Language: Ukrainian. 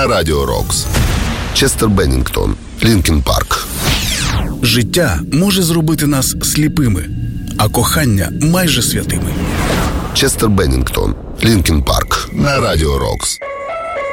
на Радіо Рокс. Честер Беннінгтон, Лінкін Парк. Життя може зробити нас сліпими, а кохання майже святими. Честер Беннінгтон, Лінкін Парк на Радіо Рокс.